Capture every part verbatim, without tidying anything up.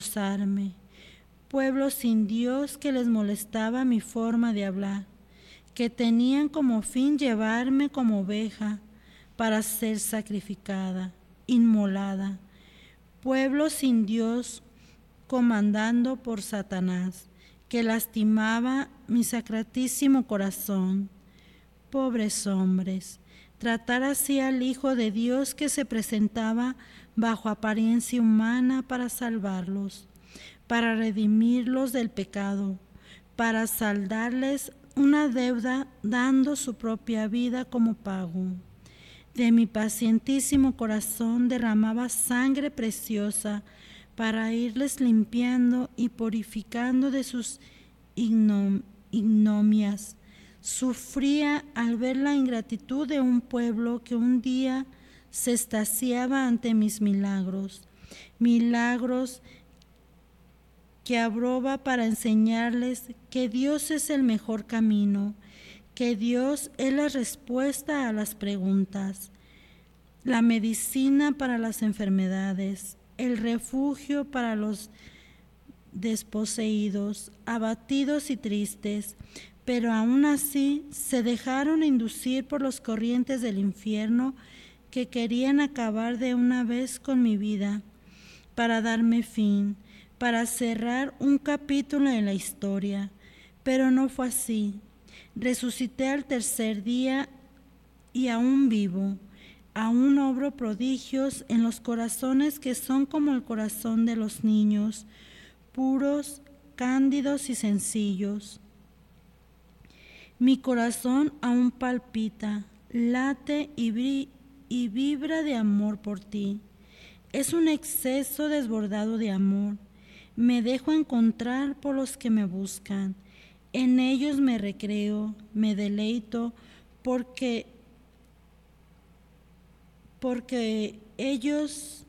usarme. Pueblo sin Dios que les molestaba mi forma de hablar, que tenían como fin llevarme como oveja para ser sacrificada, inmolada. Pueblo sin Dios comandando por Satanás, que lastimaba mi sacratísimo corazón. Pobres hombres, tratar así al Hijo de Dios que se presentaba bajo apariencia humana para salvarlos, para redimirlos del pecado, para saldarles una deuda dando su propia vida como pago. De mi pacientísimo corazón derramaba sangre preciosa para irles limpiando y purificando de sus ignom- ignomias. Sufría al ver la ingratitud de un pueblo que un día se extasiaba ante mis milagros, milagros que abroba para enseñarles que Dios es el mejor camino, que Dios es la respuesta a las preguntas, la medicina para las enfermedades, el refugio para los desposeídos, abatidos y tristes, pero aún así se dejaron inducir por los corrientes del infierno que querían acabar de una vez con mi vida, para darme fin, para cerrar un capítulo en la historia. Pero no fue así. Resucité al tercer día y aún vivo. Aún obro prodigios en los corazones que son como el corazón de los niños, puros, cándidos y sencillos. Mi corazón aún palpita, late y, bri- y vibra de amor por ti. Es un exceso desbordado de amor. Me dejo encontrar por los que me buscan. En ellos me recreo, me deleito, porque, porque ellos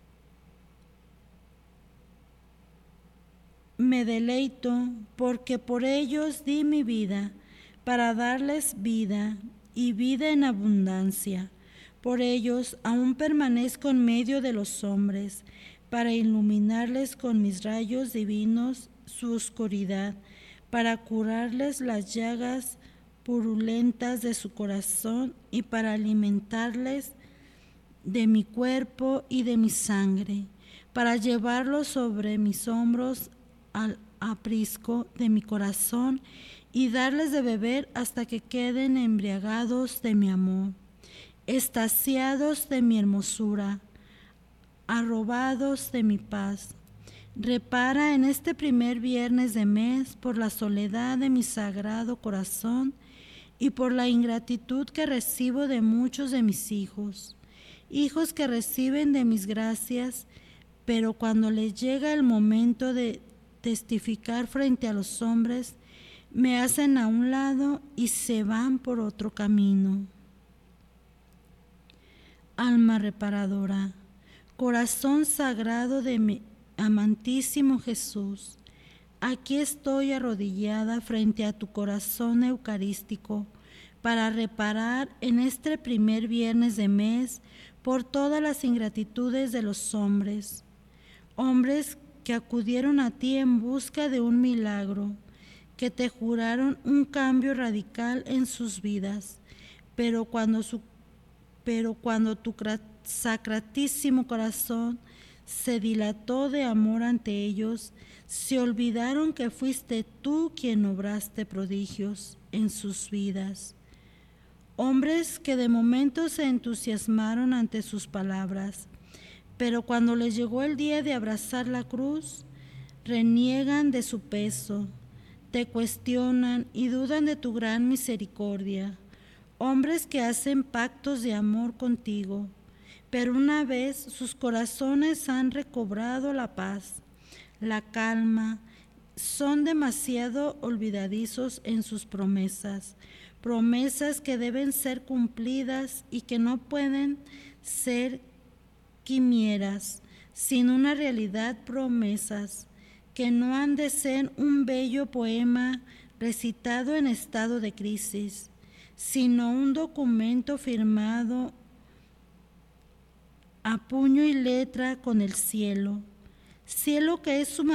me deleito, porque por ellos di mi vida, para darles vida y vida en abundancia. Por ellos aún permanezco en medio de los hombres, para iluminarles con mis rayos divinos su oscuridad, para curarles las llagas purulentas de su corazón y para alimentarles de mi cuerpo y de mi sangre, para llevarlos sobre mis hombros al aprisco de mi corazón y darles de beber hasta que queden embriagados de mi amor, extasiados de mi hermosura, arrobados de mi paz. Repara en este primer viernes de mes por la soledad de mi sagrado corazón y por la ingratitud que recibo de muchos de mis hijos, hijos que reciben de mis gracias, pero cuando les llega el momento de testificar frente a los hombres, me hacen a un lado y se van por otro camino. Alma reparadora, corazón sagrado de mi amantísimo Jesús, aquí estoy arrodillada frente a tu corazón eucarístico para reparar en este primer viernes de mes por todas las ingratitudes de los hombres, hombres que acudieron a ti en busca de un milagro, que te juraron un cambio radical en sus vidas, pero cuando, su, pero cuando tu sacratísimo corazón se dilató de amor ante ellos, se olvidaron que fuiste tú quien obraste prodigios en sus vidas. Hombres que de momento se entusiasmaron ante sus palabras, pero cuando les llegó el día de abrazar la cruz, reniegan de su peso, te cuestionan y dudan de tu gran misericordia. Hombres que hacen pactos de amor contigo, pero una vez sus corazones han recobrado la paz, la calma, son demasiado olvidadizos en sus promesas, promesas que deben ser cumplidas y que no pueden ser quimeras, sino una realidad, promesas que no han de ser un bello poema recitado en estado de crisis, sino un documento firmado a puño y letra con el cielo. cielo que es sumamente